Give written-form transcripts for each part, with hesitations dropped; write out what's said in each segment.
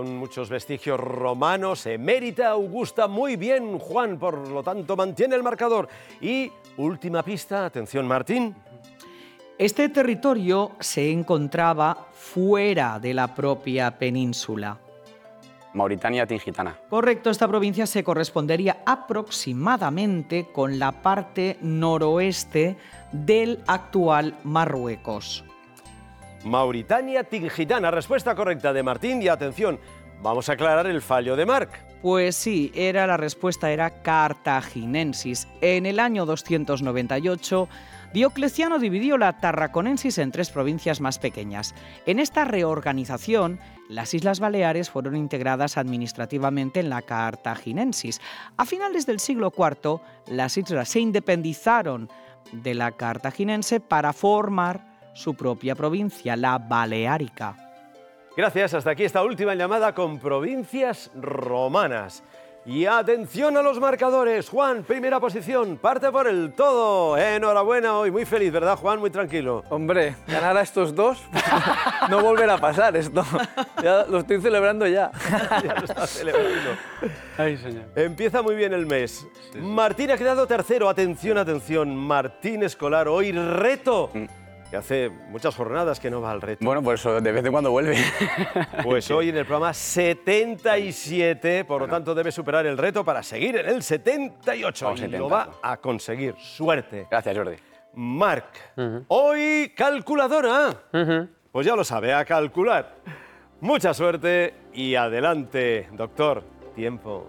con muchos vestigios romanos, emérita Augusta, muy bien Juan, por lo tanto mantiene el marcador. Y última pista, atención Martín. Este territorio se encontraba fuera de la propia península. Mauritania Tingitana. Correcto, esta provincia se correspondería aproximadamente con la parte noroeste del actual Marruecos. Mauritania Tingitana, respuesta correcta de Martín. Y atención, vamos a aclarar el fallo de Marc. Pues sí, la respuesta era Cartaginensis. En el año 298, Diocleciano dividió la Tarraconensis en 3 provincias más pequeñas. En esta reorganización, las Islas Baleares fueron integradas administrativamente en la Cartaginensis. A finales del siglo IV, las islas se independizaron de la cartaginense para formar su propia provincia, la Baleárica. Gracias, hasta aquí esta última llamada con provincias romanas. Y atención a los marcadores. Juan, primera posición, parte por el todo. Enhorabuena hoy, muy feliz, ¿verdad, Juan? Muy tranquilo. Hombre, ganar a estos dos, no volverá a pasar esto. Ya lo estoy celebrando ya. Ya lo está celebrando. Ay, señor. Empieza muy bien el mes. Sí. Martín ha quedado tercero. Atención, atención. Martín Escolar, hoy reto. Que hace muchas jornadas que no va al reto. Bueno, pues de vez en cuando vuelve. Pues hoy en el programa 77, por lo tanto debe superar el reto para seguir en el 78. Y lo va a conseguir. Suerte. Gracias, Jordi. Marc, hoy calculadora. Pues ya lo sabe, a calcular. Mucha suerte y adelante, doctor. Tiempo.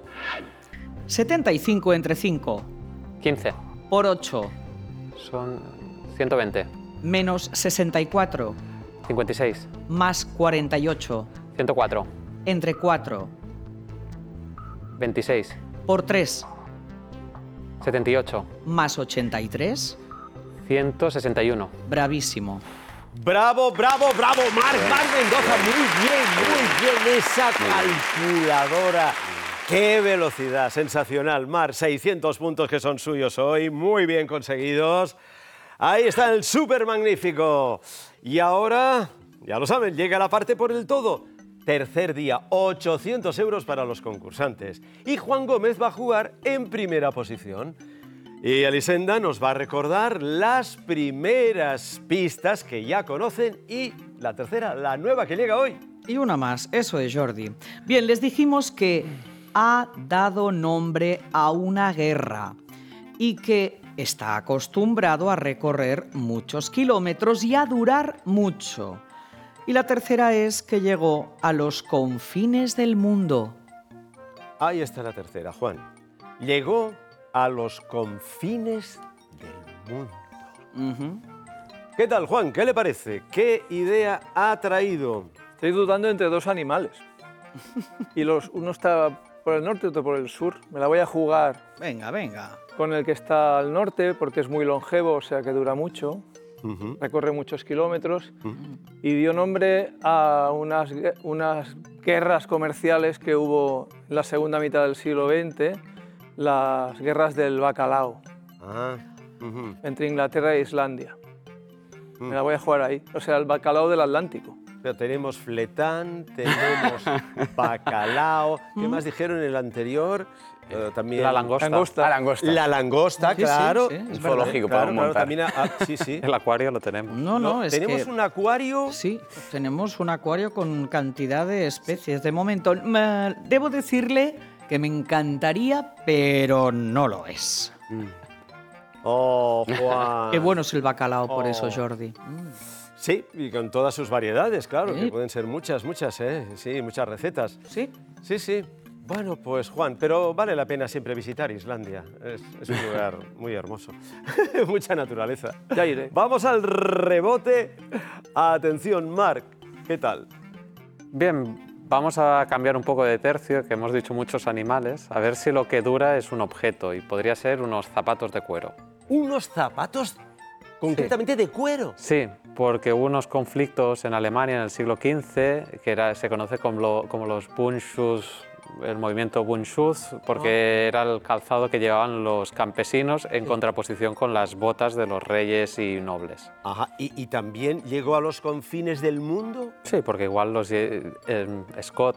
75 entre 5. 15. Por 8. Son 120. Menos 64. 56. Más 48. 104. Entre 4. 26. Por 3. 78. Más 83. 161. Bravísimo. Bravo, bravo, bravo, Marc Mendoza. Muy bien esa calculadora. ¡Qué velocidad! Sensacional, Marc. 600 puntos que son suyos hoy. Muy bien conseguidos. Ahí está el súper magnífico. Y ahora, ya lo saben, llega la parte por el todo. Tercer día, 800 euros para los concursantes. Y Juan Gómez va a jugar en primera posición. Y Elisenda nos va a recordar las primeras pistas que ya conocen y la tercera, la nueva que llega hoy. Y una más, eso es, Jordi. Bien, les dijimos que ha dado nombre a una guerra y que está acostumbrado a recorrer muchos kilómetros y a durar mucho. Y la tercera es que llegó a los confines del mundo. Ahí está la tercera, Juan. Llegó a los confines del mundo. ¿Qué tal, Juan? ¿Qué le parece? ¿Qué idea ha traído? Estoy dudando entre 2 animales. Y uno está por el norte y otro por el sur. Me la voy a jugar. Venga, venga. Con el que está al norte, porque es muy longevo, o sea que dura mucho. Recorre muchos kilómetros. Y dio nombre a unas guerras comerciales que hubo en la segunda mitad del siglo XX, las guerras del bacalao, entre Inglaterra e Islandia. Me la voy a jugar ahí, o sea, el bacalao del Atlántico. Pero tenemos fletán, tenemos bacalao. ¿Qué más dijeron en el anterior? También la langosta. La langosta, sí, claro. Sí, es zoológico para montar. También, sí. El acuario lo tenemos. No, es tenemos que... un acuario. Sí, tenemos un acuario con cantidad de especies. De momento, debo decirle que me encantaría, pero no lo es. Oh, Juan. Qué bueno es el bacalao por eso, Jordi. Sí, y con todas sus variedades, claro, que pueden ser muchas, sí, muchas recetas. ¿Sí? Sí. Bueno, pues Juan, pero vale la pena siempre visitar Islandia. Es un lugar muy hermoso. Mucha naturaleza. Ya iré. Vamos al rebote. Atención, Marc, ¿qué tal? Bien, vamos a cambiar un poco de tercio, que hemos dicho muchos animales, a ver si lo que dura es un objeto, y podría ser unos zapatos de cuero. ¿Unos zapatos concretamente de cuero? Sí, porque hubo unos conflictos en Alemania en el siglo XV, que se conoce como los Bundschuss, el movimiento Bundschuss, porque era el calzado que llevaban los campesinos en contraposición con las botas de los reyes y nobles. Ajá, ¿y también llegó a los confines del mundo? Sí, porque igual Scott